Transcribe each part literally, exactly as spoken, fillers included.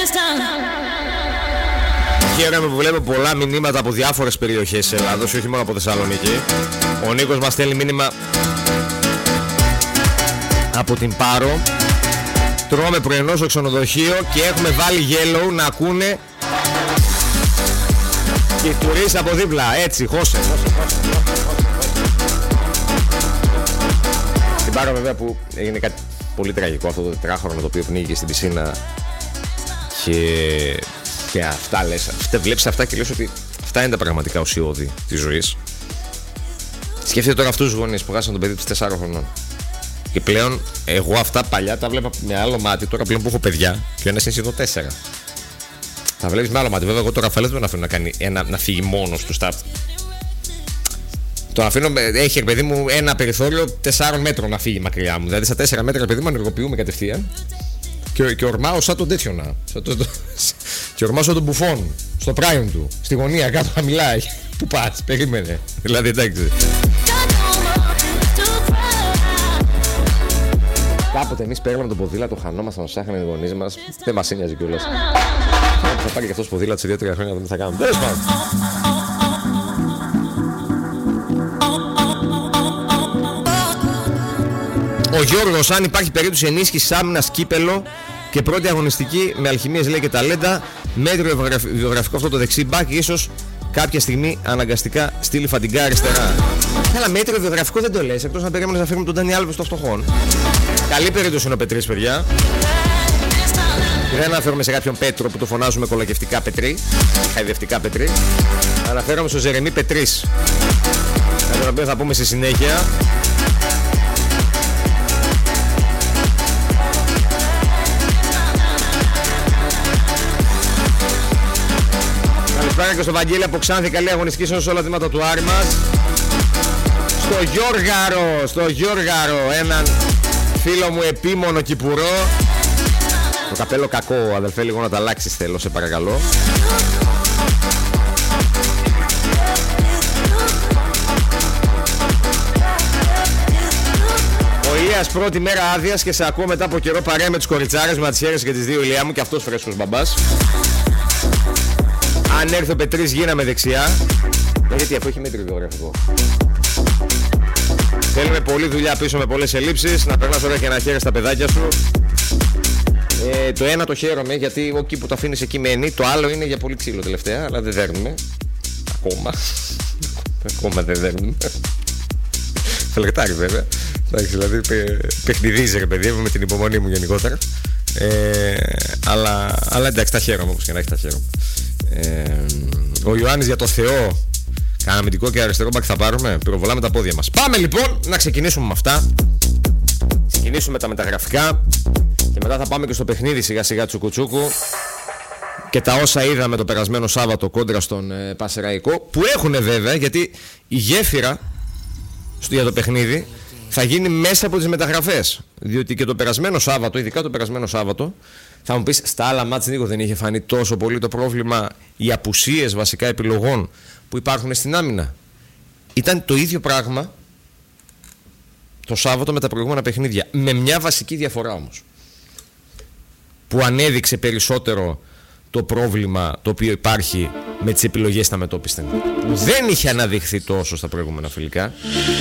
Χαίρομαι που βλέπω πολλά μηνύματα από διάφορες περιοχές της Ελλάδος, όχι μόνο από Θεσσαλονίκη. Ο Νίκος μας στέλνει μήνυμα από την Πάρο. Τρώμε πρωινό στο ξενοδοχείο και έχουμε βάλει yellow να ακούνε και οι τουρίστες από δίπλα. Έτσι, χώσε. Στην Πάρο βέβαια που έγινε κάτι πολύ τραγικό, αυτό το τετράχρονο το οποίο πνίγηκε στην πισίνα και, και αυτά λες, αυτά, βλέπεις αυτά και λες ότι αυτά είναι τα πραγματικά ουσιώδη της ζωής. Σκέφτεται τώρα αυτούς τους γονείς που χάσαν τον παιδί τους τεσσάρων χρονών. Και πλέον εγώ αυτά παλιά τα βλέπα με άλλο μάτι, τώρα πλέον που έχω παιδιά και ένας είναι σχεδόν τέσσερα. Τα βλέπεις με άλλο μάτι. Βέβαια εγώ το Ραφαέλ δεν τον αφήνω να, κάνει, ένα, να φύγει μόνος του στάρτ. Τον αφήνω, έχει παιδί μου ένα περιθώριο τεσσάρων μέτρων να φύγει μακριά μου. Δηλαδή στα τέσσερα μέτρα παιδί μου ανεργοποιούμε κατευθείαν. Και, και ορμάω σαν τον τέτοιο να. Σαν το, το, και ορμάω σαν τον Μπουφόν. Στο πράιον του. Στη γωνία κάτω να μιλάει. Πού πας, περίμενε. Δηλαδή εντάξει. Κάποτε εμείς παίρναμε το ποδήλατο, χανόμασταν, nos σάχανε οι γονείς μας. Δεν μας ένοιαζε κιόλας. Θα πάρει και αυτός ποδήλατο σε δύο τρία χρόνια, δεν θα κάνουμε. Τέλος πάντων. Ο Γιώργος, αν υπάρχει περίπτωση ενίσχυσης άμυνας κύπελο και πρώτη αγωνιστική με αλχημίες λέει και ταλέντα, μέτριο βιογραφικό αυτό το δεξί μπακ, ίσως κάποια στιγμή αναγκαστικά στείλει Φαντιγκά αριστερά. Καλά, μέτριο βιογραφικό δεν το λες, εκτός να περίμενες να φέρουμε τον Ντάνι Άλβες των φτωχών. Καλή περίπτωση είναι ο Πετρής, παιδιά. Δεν αναφέρομαι σε κάποιον Πέτρο που το φωνάζουμε κολακευτικά Πετρή, χαϊδευτικά Πετρή. Αναφέρομαι στο Ζερεμί Πετρής, για τον οποίο θα πούμε στη συνέχεια. Καλησπέρα και στο Βαγγέλη από Ξάνθη, καλή αγωνιστική σε όλα τα βήματα του Άρη μας. Στο Γιώργαρο, στο Γιώργαρο, έναν φίλο μου επίμονο Κυπουρό. Το καπέλο κακό, αδελφέ, λίγο να τα αλλάξεις θέλω, σε παρακαλώ. Ο Ηλίας πρώτη μέρα άδειας και σε ακούω μετά από καιρό παρέα με τους κοριτσάρες, με ματσιέρες και τις δύο Ηλιά μου, και αυτός φρέσκος μπαμπάς. Αν έρθει ο Πετρής γίναμε δεξιά. Γιατί αφού έχει μέτριο βιογραφικό. Θέλουμε πολλή δουλειά πίσω με πολλές ελλείψεις. Να περνάς ωραία και ένα χέρι στα παιδάκια σου. Ε, το ένα το χαίρομαι γιατί εκεί που το αφήνεις εκεί μένει. Το άλλο είναι για πολύ ξύλο τελευταία, αλλά δεν δέρνουμε. Ακόμα. Ακόμα δεν δέρνουμε. Φελετάρι βέβαια. Εντάξει, δηλαδή παιχνιδίζει ρε παιδί μου με την υπομονή μου γενικότερα. Ε, αλλά, αλλά εντάξει, τα χαίρομαι όπως και να έχει, τα χαίρομαι. Ε, ο Ιωάννης για το Θεό. Καναμητικό και αριστερό μπακ θα πάρουμε. Πυροβολάμε τα πόδια μας. Πάμε λοιπόν να ξεκινήσουμε με αυτά. Ξεκινήσουμε τα μεταγραφικά. Και μετά θα πάμε και στο παιχνίδι σιγά σιγά τσουκουτσούκου. Και τα όσα είδαμε το περασμένο Σάββατο κόντρα στον ε, Πασεραϊκό. Που έχουν βέβαια, γιατί η γέφυρα στο, για το παιχνίδι θα γίνει μέσα από τις μεταγραφές. Διότι και το περασμένο Σάββατο, ειδικά το περασμένο Σάββατο, θα μου πεις στα άλλα μάτς Νίκο δεν είχε φανεί τόσο πολύ το πρόβλημα, οι απουσίες βασικά επιλογών που υπάρχουν στην άμυνα. Ήταν το ίδιο πράγμα το Σάββατο με τα προηγούμενα παιχνίδια. Με μια βασική διαφορά όμως. Που ανέδειξε περισσότερο το πρόβλημα το οποίο υπάρχει με τις επιλογές στα μετώπιστα. Που δεν είχε αναδειχθεί τόσο στα προηγούμενα φιλικά.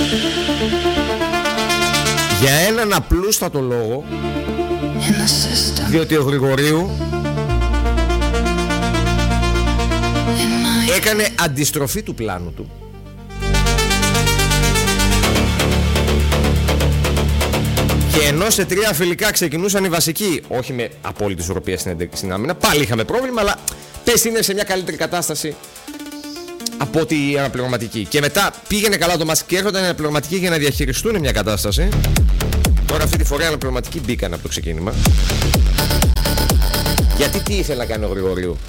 Για έναν απλούστατο λόγο, διότι ο Γρηγορίου έκανε αντιστροφή του πλάνου του. Και ενώ σε τρία φιλικά ξεκινούσαν οι βασικοί, όχι με απόλυτη ισορροπία στην άμυνα, πάλι είχαμε πρόβλημα, αλλά πες είναι σε μια καλύτερη κατάσταση από ότι η αναπληρωματική. Και μετά πήγαινε καλά το μάτς και έρχονταν οι αναπληρωματικοί για να διαχειριστούν μια κατάσταση. Τώρα αυτή τη φορά οι αναπληρωματικοί μπήκαν από το ξεκίνημα. Γιατί τι ήθελε να κάνει ο Γρηγορίου?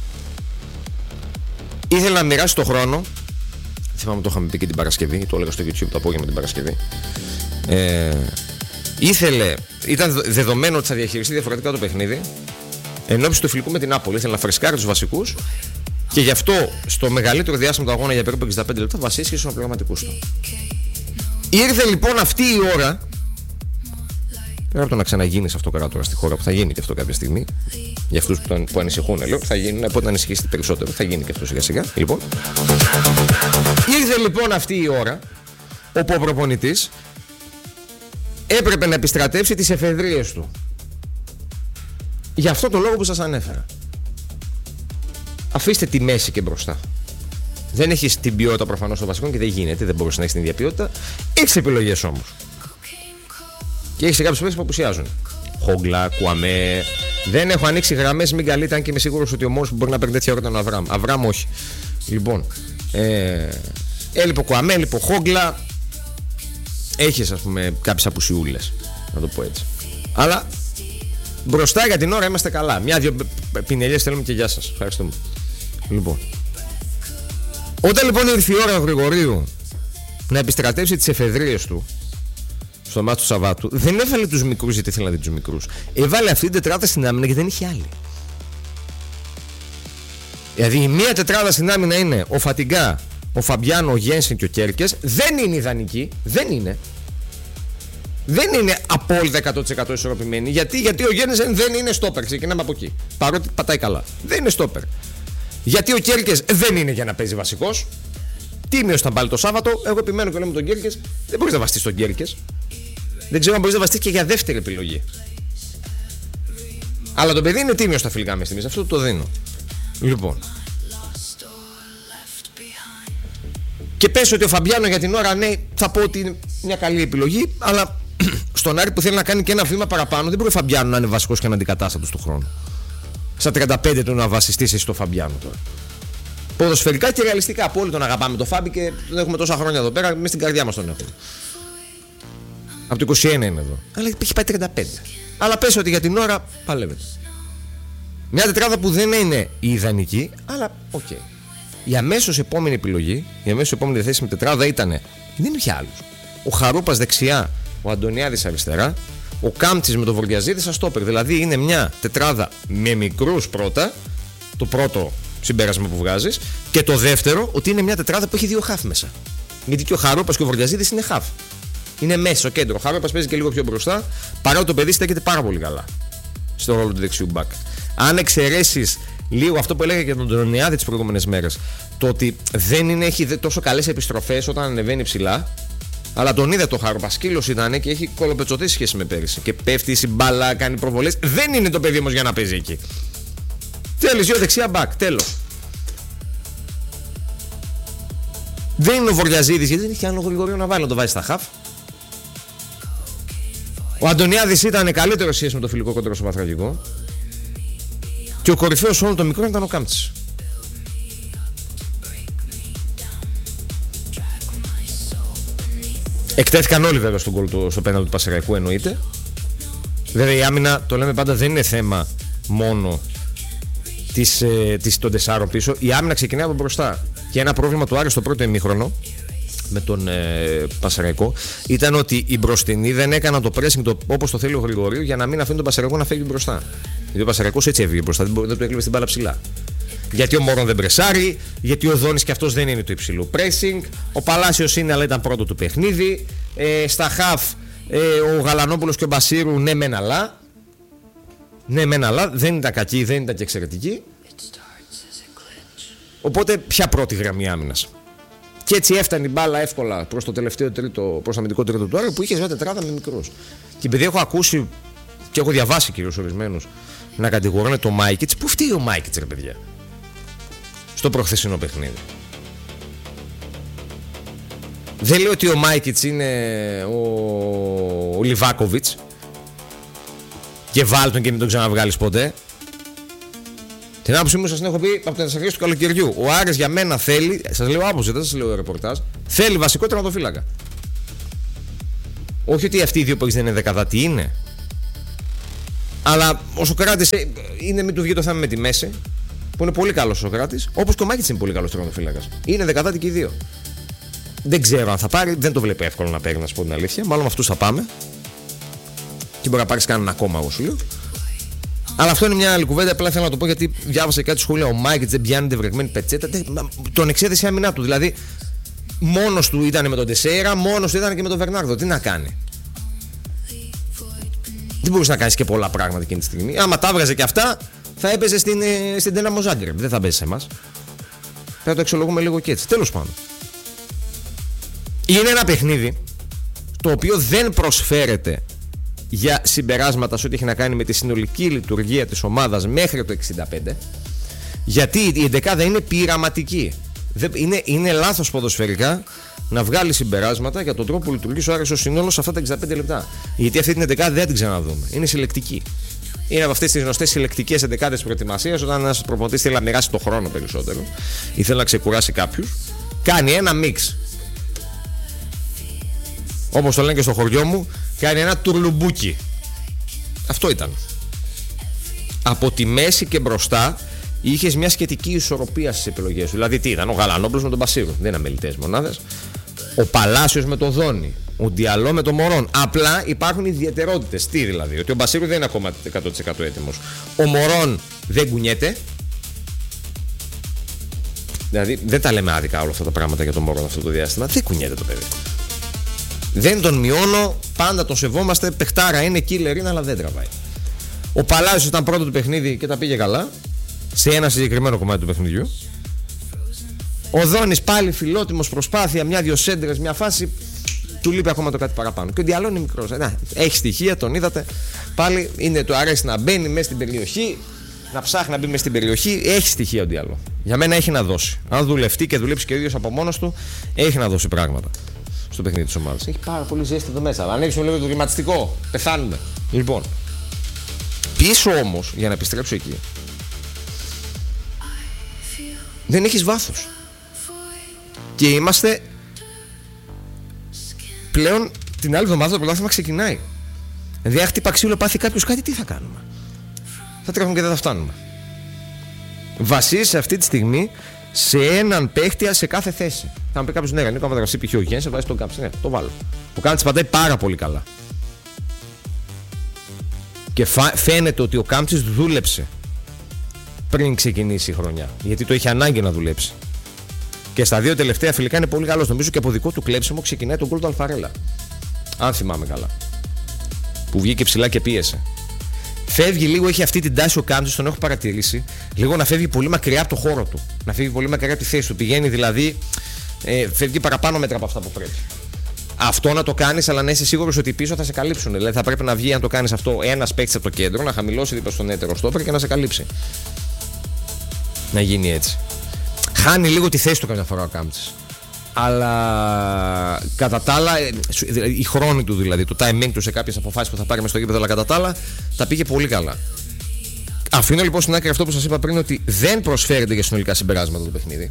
Ήθελε να μοιράσει το χρόνο. Θυμάμαι το είχαμε πει και την Παρασκευή, το έλεγα στο YouTube το απόγευμα την Παρασκευή. Ε, ήθελε, ήταν δεδομένο ότι θα διαχειριστεί διαφορετικά το παιχνίδι ενώπιση του φιλικού με την Νάπολη. Ήθελε να φρεσκάρει τους βασικούς και γι' αυτό στο μεγαλύτερο διάστημα του αγώνα για περίπου εξήντα πέντε λεπτά βασίστηκε στους αναπληρωματικούς του. Ήρθε λοιπόν αυτή η ώρα, Πέρα από το να ξαναγίνει αυτοκράτορα στη χώρα που θα γίνει και αυτό κάποια στιγμή, για αυτούς που, που ανησυχούν, λέω, θα γίνει, πότε να ανησυχήσετε περισσότερο, θα γίνει και αυτό σιγά σιγά. Λοιπόν, ήρθε λοιπόν αυτή η ώρα όπου ο προπονητής έπρεπε να επιστρατεύσει τις εφεδρίες του. Για αυτό το λόγο που σας ανέφερα. Αφήστε τη μέση και μπροστά. Δεν έχεις την ποιότητα προφανώς των βασικών και δεν γίνεται, δεν μπορείς να έχεις την ίδια ποιότητα. Έχεις επιλογές όμως. Και έχεις κάποιες παίκτες που απουσιάζουν. Χόγκλα, Κουαμέ. Δεν έχω ανοίξει γραμμές, μην καλείτε, αν και είμαι σίγουρος ότι ο μόνος που μπορεί να παίρνει τέτοια ώρα ήταν ο Αβραμ. Αβραμ όχι. Λοιπόν, ε, έλειπε ο Κουαμέ, έλειπε ο Χόγκλα. Έχεις, ας πούμε, κάποιες απουσιούλες, να το πω έτσι. Αλλά μπροστά για την ώρα είμαστε καλά. Μια-δυο πινελιές θέλουμε και γεια σας. Ευχαριστούμε. Λοιπόν, όταν λοιπόν ήρθε η ώρα του Γρηγορίου να επιστρατεύσει τις εφεδρίες του στο μάτι του Σαββάτου, δεν έβαλε τους μικρούς γιατί ήθελε να δει τους μικρούς. Έβαλε αυτή την τετράδα στην άμυνα γιατί δεν είχε άλλη. Δηλαδή η μία τετράδα στην άμυνα είναι ο Φατιγκά, ο Φαμπιάνο, ο Γένσεν και ο Κέρκες. Δεν είναι ιδανική. Δεν είναι. Δεν είναι απόλυτα εκατό τοις εκατό ισορροπημένη. Γιατί, γιατί ο Γένσεν δεν είναι στόπερ. Ξεκινάμε από εκεί. Παρότι πατάει καλά. Δεν είναι στόπερ. Γιατί ο Κέρκες δεν είναι για να παίζει βασικός. Τίμιος ήταν πάλι το Σάββατο. Εγώ επιμένω και λέω με τον Κέρκες. Δεν μπορείς να βαστείς τον Κέρκες. Δεν ξέρω αν μπορείς να βαστείς και για δεύτερη επιλογή. Αλλά το παιδί είναι τίμιος στα φιλικά με στιγμής. Αυτό το δίνω. Λοιπόν. Και πες ότι ο Φαμπιάνο για την ώρα, ναι, θα πω ότι είναι μια καλή επιλογή. Αλλά στον Άρη που θέλει να κάνει και ένα βήμα παραπάνω, δεν μπορεί ο Φαμπιάνο να είναι βασικός και αναντικατάστατος του χρόνου. Στα τριάντα πέντε του να βασιστείς εσύ στο Φαμπιάνο τώρα. Ποδοσφαιρικά και ρεαλιστικά. Από όλοι τον αγαπάμε το Φάμπι και τον έχουμε τόσα χρόνια εδώ πέρα. Μέσα στην καρδιά μας τον έχουμε. Από το είκοσι ένα είναι εδώ. Αλλά έχει πάει τριάντα πέντε. Αλλά πες ότι για την ώρα παλεύεται. Μια τετράδα που δεν είναι η ιδανική, αλλά οκ. Okay. Η αμέσως επόμενη επιλογή, η αμέσως επόμενη διαθέσιμη τετράδα ήταν. Δεν είχε άλλους. Ο Χαρούπας δεξιά, ο Αντωνιάδης αριστερά, ο Κάμπτσης με τον Βορειαζίδη σαν στόπερ. Δηλαδή είναι μια τετράδα με μικρούς πρώτα. Το πρώτο συμπέρασμα που βγάζεις. Και το δεύτερο, ότι είναι μια τετράδα που έχει δύο χαφ μέσα. Γιατί και ο Χαρούπας και ο Βορειαζίδης είναι χαφ. Είναι μέσα στο κέντρο. Ο Χαρούπας παίζει και λίγο πιο μπροστά. Παρότι το παιδί στέκεται πάρα πολύ καλά στο ρόλο του δεξιού μπακ. Αν εξαιρέσεις λίγο αυτό που έλεγα για τον Αντωνιάδη τις προηγούμενες μέρες, το ότι δεν είναι, έχει τόσο καλές επιστροφές όταν ανεβαίνει ψηλά. Αλλά τον είδε το Χαρούπα. Σκύλος ήταν και έχει κολοπετσωτή σχέση με πέρυσι. Και πέφτει στην μπάλα, κάνει προβολές. Δεν είναι το παιδί όμως για να παίζει εκεί. Θέλεις δύο δεξιά μπακ. Τέλος. Δεν είναι ο Βορειαζίδης γιατί δεν είχε άλλο Γρηγορίου να βάλει να το βάζει στα χαφ. Ο Αντωνιάδης ήταν καλύτερο σχέση με το φιλικό κόντρο στο Παθραγικό. Και ο κορυφαίος όλων των μικρών ήταν ο Κάμπτσης. Εκτέθηκαν όλοι βέβαια στον γκολ του, στο πέναλτι του Πασεραϊκού, εννοείται. Βέβαια η άμυνα, το λέμε πάντα, δεν είναι θέμα μόνο της, ε, της, των τεσσάρων πίσω. Η άμυνα ξεκινάει από μπροστά. Και ένα πρόβλημα του Άρη στο πρώτο ημίχρονο με τον ε, Πασεραϊκό ήταν ότι οι μπροστινοί δεν έκαναν το pressing το, όπως το θέλει ο Γρηγορίου για να μην αφήνει τον Πασεραϊκό να φεύγει μπροστά. Γιατί ο Πασεραϊκός έτσι έβγαινε μπροστά, δεν, δεν του έκλειβε την μπάλα ψηλά. Γιατί ο Μωρόν δεν πρεσάρει, γιατί ο Δόνης και αυτός δεν είναι του υψηλού pressing. Ο Παλάσιος είναι, αλλά ήταν πρώτο του παιχνίδι. Ε, στα χαφ ε, ο Γαλανόπουλος και ο Μπασίρου, ναι μεν αλλά. Ναι μεν αλλά, δεν ήταν κακοί, δεν ήταν και εξαιρετικοί. Οπότε ποια πρώτη γραμμή άμυνας. Και έτσι έφτανε η μπάλα εύκολα προς το τελευταίο τρίτο, προς το αμυντικό τρίτο του Άρη που είχε μια τετράδα με μικρούς. Και επειδή έχω ακούσει και έχω διαβάσει κυρίως ορισμένους να κατηγορούν το Μάικιτς, πού φταίει ο Μάικιτς ρε παιδιά στο προχθεσινό παιχνίδι. Δεν λέω ότι ο Μάικιτς είναι ο, ο Λιβάκοβιτς και βάλτον και μην τον ξαναβγάλεις ποτέ. Την άποψή μου σας την έχω πει από τις αρχές του καλοκαιριού. Ο Άρης για μένα θέλει, σας λέω άποψη, δεν σας λέω ρεπορτάζ, θέλει βασικό τερματοφύλακα. Όχι ότι αυτοί οι δύο που δεν είναι δεκαδάτη είναι. Αλλά ο Σοκράτης είναι, μην του βγει το θέμα με τη μέση, που είναι πολύ καλός ο Σοκράτης, όπως και ο Μάκητς είναι πολύ καλός τερματοφύλακας. Είναι δεκαδάτη και οι δύο. Δεν ξέρω αν θα πάρει, δεν το βλέπω εύκολο να παίρνει, να σου πω την αλήθεια. Μάλλον με αυτούς θα πάμε. Και μπορεί να πάρει κανέναν ακόμα, εγώ σου λέω. Αλλά αυτό είναι μια άλλη κουβέντα. Απλά θέλω να το πω γιατί διάβασα κάτι σχόλια. Ο Μάικετς δεν πιάνει την βρεγμένη πετσέτα. Τον εξέδεσε η άμυνά του. Δηλαδή, μόνος του ήταν με τον Τεσέιρα, μόνος του ήταν και με τον Βερνάρδο. Τι να κάνει. Δεν μπορούσε να κάνει και πολλά πράγματα εκείνη τη στιγμή. Άμα τα έβγαζε και αυτά, θα έπαιζε στην, στην Ντέναμο Ζάγκρεπ. Δεν θα παίζει σε εμάς. Πρέπει να το εξολογούμε λίγο και έτσι. Τέλος πάντων. Είναι ένα παιχνίδι το οποίο δεν προσφέρεται για συμπεράσματα σε ό,τι έχει να κάνει με τη συνολική λειτουργία της ομάδας μέχρι το εξήντα πέντε, γιατί η εντεκάδα είναι πειραματική. Είναι, είναι λάθος ποδοσφαιρικά να βγάλει συμπεράσματα για τον τρόπο που λειτουργεί ο Άρης ως σύνολο σε αυτά τα εξήντα πέντε λεπτά. Γιατί αυτή την εντεκάδα δεν την ξαναδούμε. Είναι συλλεκτική. Είναι από αυτές τις γνωστές συλλεκτικές εντεκάδες προετοιμασίας, όταν ένας προπονητής θέλει να μοιράσει το χρόνο περισσότερο ή θέλει να ξεκουράσει κάποιους, κάνει ένα μίξ. Όπως το λένε και στο χωριό μου, κάνει ένα τουρλουμπούκι. Αυτό ήταν. Από τη μέση και μπροστά είχες μια σχετική ισορροπία στις επιλογές σου. Δηλαδή τι ήταν, ο Γαλανόπουλος με τον Μπασίρου. Δεν είναι αμελητές μονάδες. Ο Παλάσιος με τον Δόνη. Ο Ντιαλό με τον Μωρόν. Απλά υπάρχουν ιδιαιτερότητες. Τι δηλαδή, ότι ο Μπασίρου δεν είναι ακόμα εκατό τοις εκατό έτοιμος. Ο Μωρόν δεν κουνιέται. Δηλαδή δεν τα λέμε άδικα όλα αυτά τα πράγματα για τον Μωρόν αυτό το διάστημα. Δεν κουνιέται το παιδί. Δεν τον μειώνω, πάντα τον σεβόμαστε. Παιχτάρα είναι, killer είναι, αλλά δεν τραβάει. Ο Παλάσιος ήταν πρώτο του παιχνίδι και τα πήγε καλά. Σε ένα συγκεκριμένο κομμάτι του παιχνιδιού. Ο Δόνης πάλι φιλότιμος, προσπάθεια, μια-δυο σέντρες, μια φάση. Του λείπει ακόμα το κάτι παραπάνω. Και ο Ντιαλό είναι μικρός. Να, έχει στοιχεία, τον είδατε. Πάλι είναι, του αρέσει να μπαίνει μέσα στην περιοχή, να ψάχνει να μπει μέσα στην περιοχή. Έχει στοιχεία ο Ντιαλό. Για μένα έχει να δώσει. Αν δουλευτεί και δουλέψει και ο ίδιος από μόνος του, έχει να δώσει πράγματα στο παιχνίδι της ομάδας. Έχει πάρα πολύ ζέστη εδώ μέσα. Αλλά ανοίξουμε λίγο το κλιματιστικό. Πεθάνουμε. Λοιπόν, πίσω όμως, για να επιστρέψω εκεί, δεν έχεις βάθος. Και είμαστε πλέον την άλλη εβδομάδα το πρωτάθλημα ξεκινάει. Δηλαδή, αν χτύπα ξύλο πάθει κάποιος κάτι, τι θα κάνουμε? Θα τρέχουμε και δεν θα φτάνουμε. Βασίζεσαι αυτή τη στιγμή σε έναν παίχτη σε κάθε θέση. Θα μου πει κάποιος, ναι, Νίκο, άμα δραστεί π.χ. ο Γένσε, βάζει τον Κάμψη. Ναι, το βάλω. Ο Κάμψη πατάει πάρα πολύ καλά. Και φαίνεται ότι ο Κάμψης δούλεψε πριν ξεκινήσει η χρονιά. Γιατί το είχε ανάγκη να δουλέψει. Και στα δύο τελευταία φιλικά είναι πολύ καλός. Νομίζω και από δικό του κλέψιμο ξεκινάει τον γκολ του Αλφαρέλα. Αν θυμάμαι καλά. Που βγήκε ψηλά και πίεσε. Φεύγει λίγο, έχει αυτή την τάση ο Κάμψης, τον έχω παρατηρήσει. Λίγο να φεύγει πολύ μακριά από το χώρο του. Να φεύγει πολύ μακριά από τη θέση του. Πηγαίνει δηλαδή, ε, φεύγει παραπάνω μέτρα από αυτά που πρέπει. Αυτό να το κάνεις, αλλά να είσαι σίγουρος ότι πίσω θα σε καλύψουν. Δηλαδή θα πρέπει να βγει, αν το κάνεις αυτό, ένας παίκτης από το κέντρο, να χαμηλώσει δίπλα στον έτερο στόπερ και να σε καλύψει. Να γίνει έτσι. Χάνει λίγο τη θέση του καμιά φορά ο Κάμψης. Αλλά κατά τα άλλα, η χρόνη του δηλαδή, το timing του σε κάποιες αποφάσεις που θα πάρει μες στο γήπεδο, αλλά κατά τα άλλα τα πήγε πολύ καλά. Αφήνω λοιπόν στην άκρη αυτό που σας είπα πριν, ότι δεν προσφέρεται για συνολικά συμπεράσματα το παιχνίδι.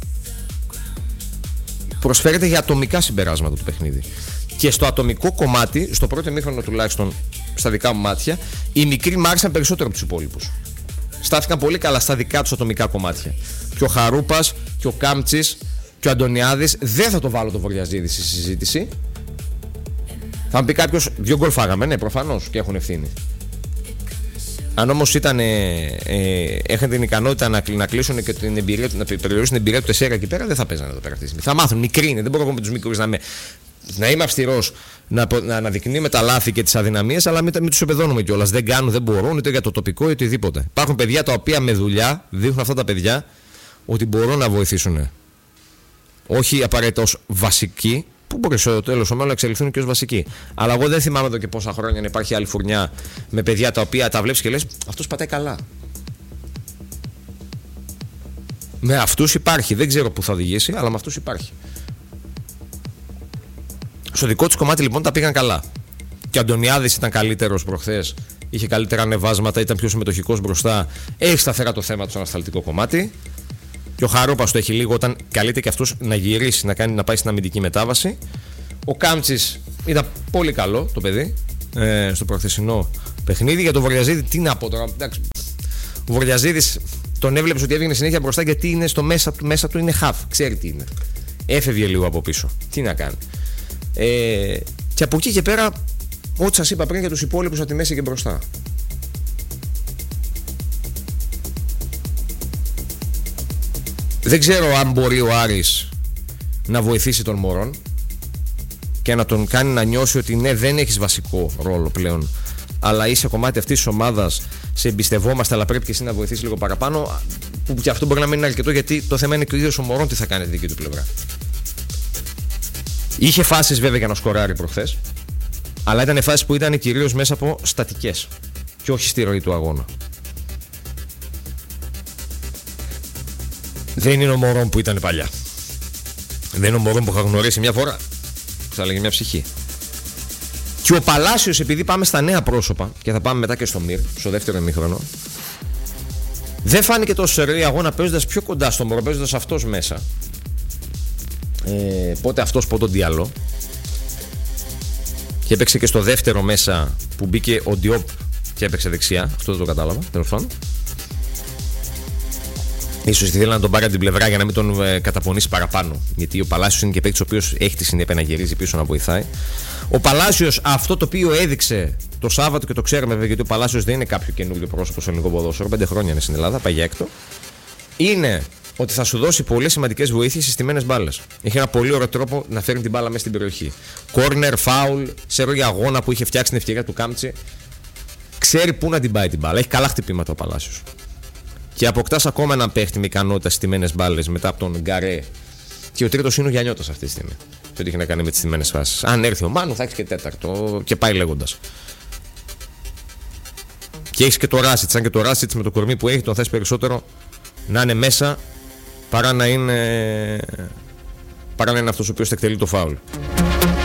Προσφέρεται για ατομικά συμπεράσματα το παιχνίδι. Και στο ατομικό κομμάτι, στο πρώτο ημίχρονο τουλάχιστον στα δικά μου μάτια, οι μικροί μ' άρεσαν περισσότερο από τους υπόλοιπους. Στάθηκαν πολύ καλά στα δικά τους ατομικά κομμάτια. Και ο Χαρούπας και ο Κάμψης και ο Αντωνιάδης, δεν θα το βάλω το Βορειαζίδη στη συζήτηση. Θα μου πει κάποιος, δύο γκολ φάγαμε, ναι, προφανώς και έχουν ευθύνη. Αν όμως ήταν, ε, ε, είχαν την ικανότητα να, να κλείσουν και την εμπειρία, να περιορίσουν την εμπειρία του τεσσέρα εκεί πέρα, δεν θα παίζανε εδώ πέρα αυτή τη στιγμή. Θα μάθουν, μικροί είναι, δεν μπορώ εγώ με τους μικρούς να είμαι, να είμαι αυστηρός, να, να αναδεικνύουμε τα λάθη και τις αδυναμίες, αλλά μην, μην τους επεδώνουμε κιόλας. Δεν κάνουν, δεν μπορούν, είτε για το τοπικό είτε οτιδήποτε. Υπάρχουν παιδιά τα οποία με δουλειά δείχνουν αυτά τα παιδιά ότι μπορούν να βοηθήσουν. Όχι απαραίτητα ως βασικοί, που μπορεί στο τέλος ομίλου να εξελιχθούν και ως βασικοί. Αλλά εγώ δεν θυμάμαι εδώ και πόσα χρόνια να υπάρχει άλλη φουρνιά με παιδιά τα οποία τα βλέπεις και λες, αυτός πατάει καλά. Με αυτούς υπάρχει, δεν ξέρω πού θα οδηγήσει, αλλά με αυτούς υπάρχει. Στο δικό τους κομμάτι λοιπόν τα πήγαν καλά. Και ο Αντωνιάδης ήταν καλύτερος προχθές, είχε καλύτερα ανεβάσματα, ήταν πιο συμμετοχικός μπροστά, έχει σταθερά το θέμα του στο ανασταλτικό κομμάτι. Και ο Χαρόπας το έχει λίγο, όταν καλείται και αυτός να γυρίσει, να, κάνει, να πάει στην αμυντική μετάβαση. Ο Κάμψης ήταν πολύ καλό το παιδί ε, στο προχθεσινό παιχνίδι. Για τον Βορειαζίδη, τι να πω τώρα. Εντάξει, ο Βορειαζίδης τον έβλεπες ότι έβγαινε συνέχεια μπροστά, γιατί είναι στο μέσα, μέσα του είναι half. Ξέρει τι είναι. Έφευγε λίγο από πίσω. Τι να κάνει. Ε, και από εκεί και πέρα, ό,τι σας είπα πριν για τους υπόλοιπους από τη μέση και μπροστά. Δεν ξέρω αν μπορεί ο Άρης να βοηθήσει τον Μωρόν και να τον κάνει να νιώσει ότι ναι, δεν έχεις βασικό ρόλο πλέον αλλά είσαι κομμάτι αυτής της ομάδας, σε εμπιστευόμαστε, αλλά πρέπει και εσύ να βοηθήσεις λίγο παραπάνω. Που και αυτό μπορεί να μην είναι αρκετό, γιατί το θέμα είναι και ο ίδιος ο Μωρόν τι θα κάνει τη δική του πλευρά. Είχε φάσεις βέβαια για να σκοράρει προχθές, αλλά ήταν φάσεις που ήταν κυρίως μέσα από στατικές και όχι στη ροή του αγώνα. Δεν είναι ο Μωρόν που ήταν παλιά. Δεν είναι ο Μωρόν που είχα γνωρίσει μια φορά. Θα λέγει μια ψυχή. Και ο Παλάσιος, επειδή πάμε στα νέα πρόσωπα και θα πάμε μετά και στο Μυρ, στο δεύτερο ημίχρονο, δεν φάνηκε τόσο σε ροή αγώνα παίζοντας πιο κοντά στον Μωρόν, παίζοντας αυτός μέσα. Ε, πότε αυτός, πότε ο Διαλό. Και έπαιξε και στο δεύτερο μέσα που μπήκε ο Διόπ και έπαιξε δεξιά. Αυτό δεν το κατάλαβα, τέλος πάντων. Ίσως ήθελε να τον πάρει από την πλευρά για να μην τον ε, καταπονήσει παραπάνω. Γιατί ο Παλάσιος είναι και παίκτης ο οποίος έχει τη συνέπεια να γυρίζει πίσω να βοηθάει. Ο Παλάσιος, αυτό το οποίο έδειξε το Σάββατο, και το ξέρουμε βέβαια, γιατί ο Παλάσιος δεν είναι κάποιο καινούριο πρόσωπο στο ελληνικό ποδόσφαιρο, πέντε χρόνια είναι στην Ελλάδα, πάει για έκτο, είναι ότι θα σου δώσει πολύ σημαντικές βοήθειες στις στιμένες μπάλες. Έχει ένα πολύ ωραίο τρόπο να φέρνει την μπάλα μέσα στην περιοχή. Κόρνερ, φάουλ, σε ρόγια αγώνα που είχε φτιάξει την ευκαιρία του Κάμτσι. Ξέρει πού να την πάει την μπάλα. Έχει καλά χτυπήματα ο Παλάσιος. Και αποκτάς ακόμα έναν παίχτη με ικανότητα στις στιμένες μπάλες μετά από τον Γκαρέ. Και ο τρίτος είναι ο Γιαννιώτας αυτή τη στιγμή. Το τι έχει να κάνει με τις στιμένες φάσεις. Αν έρθει ο Μάνου, θα έχει και τέταρτο και πάει λέγοντας. Και έχει και το Ράσιτς. Αν και το Ράσιτς με το κορμί που έχει, τον θες περισσότερο να είναι μέσα παρά να είναι, παρά να είναι αυτός ο οποίος θα εκτελεί το φάουλ.